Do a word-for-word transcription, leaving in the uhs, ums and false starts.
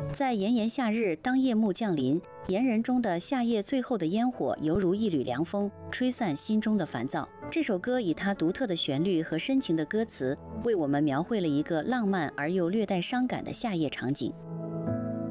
在炎炎夏日，当夜幕降临，炎人中的夏夜最后的烟火，犹如一缕凉风，吹散心中的烦躁。这首歌以它独特的旋律和深情的歌词，为我们描绘了一个浪漫而又略带伤感的夏夜场景。